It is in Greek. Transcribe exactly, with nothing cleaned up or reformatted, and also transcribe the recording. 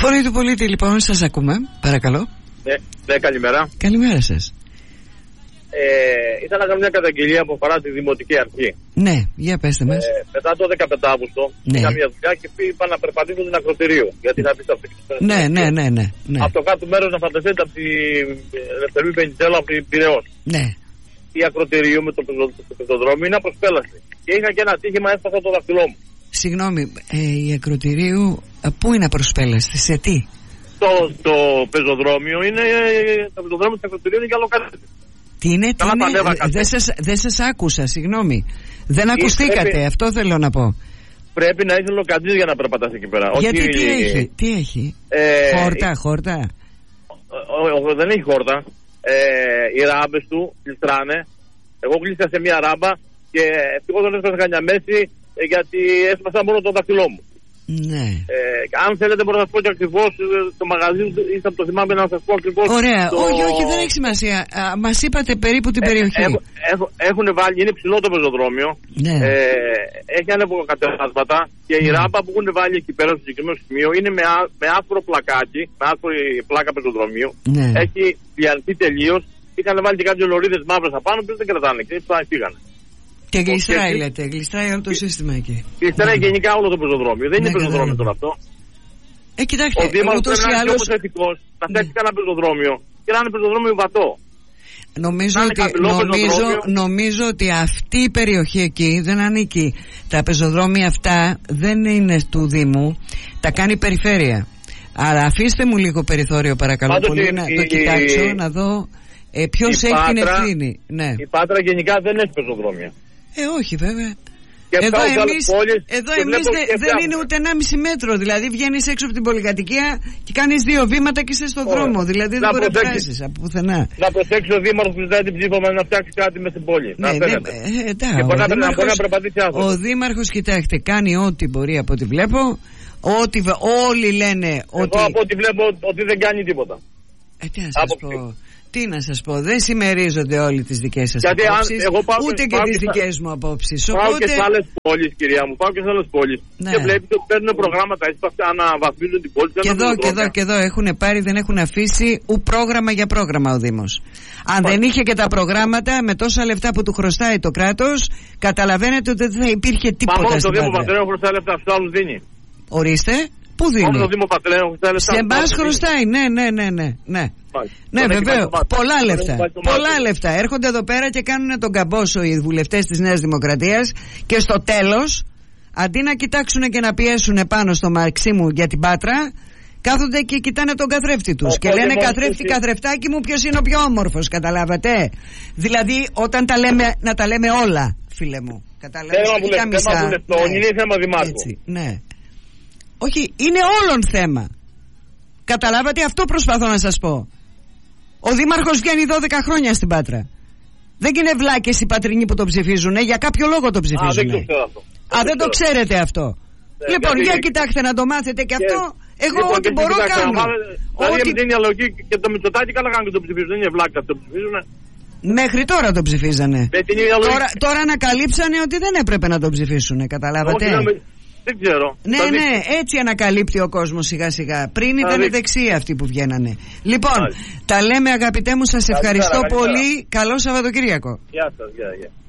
Φωνή του πολίτη, λοιπόν, σας ακούμε. Παρακαλώ. Ναι, ναι, καλημέρα. Καλημέρα σας. Ε, ήθελα να κάνω μια καταγγελία που αφορά τη Δημοτική Αρχή. Ναι, για πέστε μας. Ε, μετά το δεκαπέντε Αυγούστου, ναι. είχα μια δουλειά και είπα να περπατήσω την ακροτηρίου. Γιατί θα πει το αυτοκίνητο. Ναι, ναι, ναι, ναι, ναι. Από το κάτω μέρος να φανταστείτε από τη Ελευθερίου Πεντζέλα, από την Πειραιώς. Ναι. Η ακροτηρίου με το πεζοδρόμιο είναι απροσπέλαστη. Και είχα και ένα τύχημα, έσπασα το δαχτυλό μου. Συγγνώμη, ε, η ακροτηρίου πού είναι απροσπέλαστη, σε τι? Το, το πεζοδρόμιο είναι. Το πεζοδρόμιο της ακροτηρίου είναι για λοκαλέτη. Τι είναι, τι είναι, δεν σας, δεν σας άκουσα, συγγνώμη. Δεν ακουστήκατε, πρέπει, αυτό θέλω να πω. Πρέπει να είσαι λοκατζής για να περπατάς εκεί πέρα. Γιατί όχι, τι έχει, τι έχει, ε, χόρτα, ε, χόρτα. Ο, ο, δεν έχει χόρτα. Ε, οι ράμπες του κλειστράνε. Εγώ κλείστηκα σε μια ράμπα και ευτυχώς δεν έσπασα καμιά μέση γιατί έσπασα μόνο το δάχτυλό μου. Ναι. Ε, αν θέλετε μπορώ να σας πω και ακριβώς το μαγαζί ίσα από το θυμάμαι να σας πω ακριβώς. Ωραία, το... όχι, όχι, δεν έχει σημασία. Α, μας είπατε περίπου την ε, περιοχή. Έχ, έχ, έχουν βάλει, είναι ψηλό το πεζοδρόμιο. Ναι. Ε, έχει ανεβοκατεβάσματα και η ναι. ράμπα που έχουν βάλει εκεί πέρα στο συγκεκριμένο σημείο είναι με, α, με άσπρο πλακάκι, με άσπρο πλάκα πεζοδρομίου. Ναι. Έχει διαλυθεί τελείως. Είχαν βάλει και κάποιες λωρίδες μαύρες απάνω που δεν κρατάνε και φύγανε. Και γλιστράει, λέτε, γλιστράει όλο το σύστημα εκεί. Γλιστράει ναι. γενικά όλο το πεζοδρόμιο. Δεν ναι, είναι πεζοδρόμιο τώρα αυτό. Ε, κοιτάξτε, ο Δήμαρχος πρέπει να είναι πιο προσεκτικός, να θέσει ναι. κανένα πεζοδρόμιο και να είναι πεζοδρόμιο βατό. Νομίζω ότι, νομίζω, νομίζω ότι αυτή η περιοχή εκεί δεν ανήκει. Τα πεζοδρόμια αυτά δεν είναι του Δήμου, τα κάνει η περιφέρεια. Αλλά αφήστε μου λίγο περιθώριο παρακαλώ Πάντως πολύ η, να η, το κοιτάξω, η, να δω ε, ποιος έχει Πάτρα, την ευθύνη. Ναι. Η Πάτρα γενικά δεν έχει πεζοδρόμια. Ε, όχι βέβαια. Και εδώ εμείς, εδώ εμείς δε, δεν είναι ούτε ενάμιση μέτρο. Δηλαδή βγαίνεις έξω από την πολυκατοικία και κάνεις δύο βήματα και είσαι στον Ωραία. δρόμο. Δηλαδή δεν μπορεί να περάσεις από πουθενά. Να προσέξει ο Δήμαρχος που ζητάει την ψήφο να φτιάξει κάτι μες στην πόλη. Ναι, να ναι, ε, ε, τα, και μπορεί να, να περπατήσει άνθρωπος. Ο Δήμαρχος, κοιτάξτε, κάνει ό,τι μπορεί από ό,τι βλέπω. Ό,τι, όλοι λένε Εγώ ότι... Εγώ από ό,τι βλέπω ότι δεν κάνει τίποτα. Ε, τι να σας πω... Τι να σας πω, δεν συμμερίζονται όλοι τις δικές σας Γιατί απόψεις, αν, εγώ πάω ούτε και, και τις θα... δικές μου απόψεις. Πάω οπότε... και σε άλλες πόλεις, κυρία μου, πάω και σε άλλες πόλεις. Ναι. Και βλέπετε ότι παίρνουν προγράμματα έτσι, αναβαθμίζουν την πόλη. Και εδώ, και εδώ, και εδώ έχουν πάρει, δεν έχουν αφήσει ου πρόγραμμα για πρόγραμμα ο Δήμος. Αν Πα... δεν είχε και τα προγράμματα με τόσα λεφτά που του χρωστάει το κράτος, καταλαβαίνετε ότι δεν θα υπήρχε τίποτα. Μα μόνο το Δήμο Πατρέο χρωστάει λεφτά, στους άλλους δίνει. Ορίστε. Πού δίνει? Το Δήμο Πατρέου, σε εμάς χρωστάει, ναι, ναι, ναι, ναι. ναι. Ναι, βεβαίω. Πολλά λεφτά. Πολλά λεφτά. Έρχονται εδώ πέρα και κάνουν τον καμπόσο οι βουλευτές της Νέας Δημοκρατίας και στο τέλος, αντί να κοιτάξουν και να πιέσουν πάνω στο Μαξίμου για την Πάτρα, κάθονται και κοιτάνε τον καθρέφτη τους. Και λένε καθρέφτη, καθρεφτάκι μου, ποιος είναι ο πιο όμορφος. Καταλάβατε? Δηλαδή, όταν τα λέμε, να τα λέμε όλα, φίλε μου. Καταλάβατε? Θέμα βουλευτών, είναι θέμα δημάρχου. Ναι. Όχι, είναι όλων θέμα. Καταλάβατε, αυτό προσπαθώ να σας πω. Ο Δήμαρχος βγαίνει δώδεκα χρόνια στην Πάτρα. Δεν είναι βλάκες οι πατρινοί που τον ψηφίζουν, για κάποιο λόγο τον ψηφίζουν. Α, δεν το αυτό. Α, δεν το ξέρετε αυτό. Ναι, λοιπόν, για κοιτάξτε να το μάθετε και αυτό. Εγώ λοιπόν, ό,τι μπορώ να κάνω. Δηλαδή, ό,τι... την διαλογή και το Μητσοτάκη καλά κάνουν και το ψηφίζουν. Δεν είναι βλάκες αυτό που ψηφίζουν. Μέχρι τώρα το ψηφίζανε. Τώρα, τώρα ανακαλύψανε ότι δεν έπρεπε να τον ψηφίσουν, καταλάβατε. Όχι, δεν ξέρω. Ναι, ναι, ναι, έτσι ανακαλύπτει ο κόσμος σιγά σιγά. Πριν ήταν δεξιοί αυτοί που βγαίνανε. Λοιπόν, Άλυ. τα λέμε αγαπητέ μου, σας ευχαριστώ πολύ. Καλό Σαββατοκύριακο. Γεια σας, γεια, γεια.